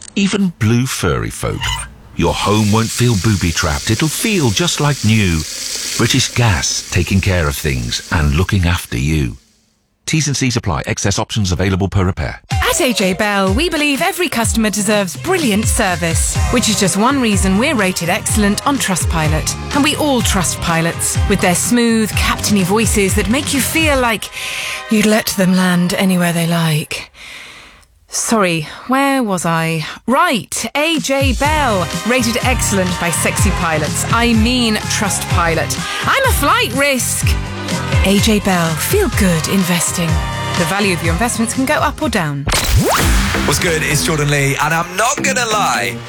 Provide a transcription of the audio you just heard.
even blue furry folk. Your home won't feel booby-trapped. It'll feel just like new. British Gas, taking care of things and looking after you. T's and C's apply. Excess options available per repair. At AJ Bell, we believe every customer deserves brilliant service, which is just one reason we're rated excellent on Trustpilot. And we all trust pilots, with their smooth, captainy voices that make you feel like you'd let them land anywhere they like. Sorry, where was I? Right, AJ Bell, rated excellent by sexy pilots. I mean Trustpilot. I'm a flight risk. AJ Bell, feel good investing. The value of your investments can go up or down. What's good? It's Jordan Lee, and I'm not gonna lie,